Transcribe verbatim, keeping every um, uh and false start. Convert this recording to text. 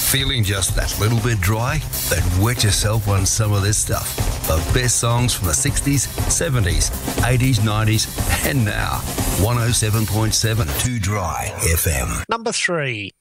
Feeling just that little bit dry? Then wet yourself on some of this stuff. The best songs from the sixties, seventies, eighties, nineties, and now. one oh seven point seven Too Dry F M. Number three.